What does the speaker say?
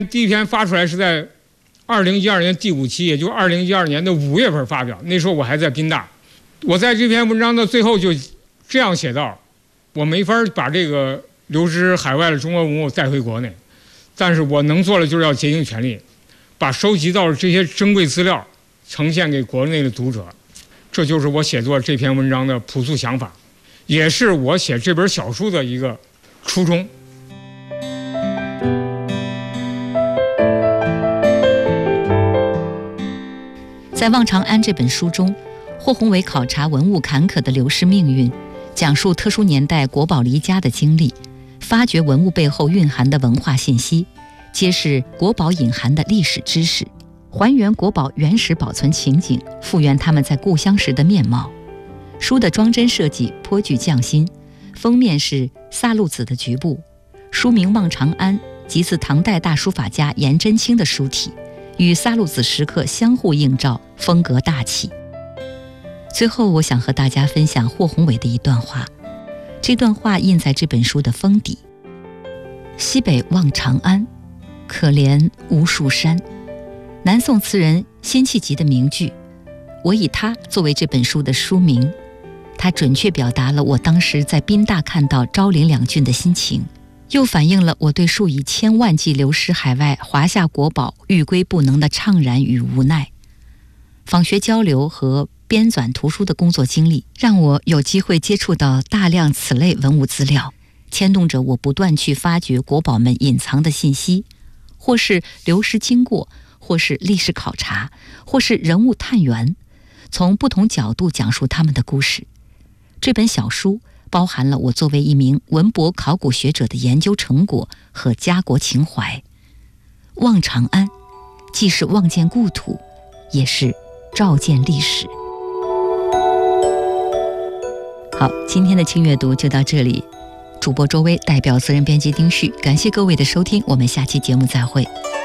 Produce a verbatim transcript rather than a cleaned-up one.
第一篇发出来是在二零一二年第五期，也就二零一二年的五月份发表。那时候我还在宾大。我在这篇文章的最后就这样写道：我没法把这个流失海外的中国文物带回国内，但是我能做的就是要竭尽全力，把收集到的这些珍贵资料呈现给国内的读者。这就是我写作这篇文章的朴素想法，也是我写这本小书的一个初衷。 在《望长安》这本书中，霍宏伟考察文物坎坷的流失命运，讲述特殊年代国宝离家的经历，发掘文物背后蕴含的文化信息，揭示国宝隐含的历史知识，还原国宝原始保存情景，复原他们在故乡时的面貌。书的装帧设计颇具匠心，封面是萨路子的局部，书名《望长安》即自唐代大书法家颜真卿的书体，与萨路子石刻相互映照，风格大气。最后，我想和大家分享霍宏伟的一段话，这段话印在这本书的封底：西北望长安，可怜无数山。南宋词人辛弃疾的名句，我以它作为这本书的书名。它准确表达了我当时在宾大看到昭陵两郡的心情，又反映了我对数以千万计流失海外华夏国宝欲归不能的怅然与无奈。访学交流和编纂图书的工作经历，让我有机会接触到大量此类文物资料，牵动着我不断去发掘国宝们隐藏的信息，或是流失经过，或是历史考察，或是人物探源，从不同角度讲述他们的故事。这本小书包含了我作为一名文博考古学者的研究成果和家国情怀。望长安既是望见故土，也是照见历史。好，今天的轻阅读就到这里，主播周薇代表责任编辑丁旭，感谢各位的收听，我们下期节目再会。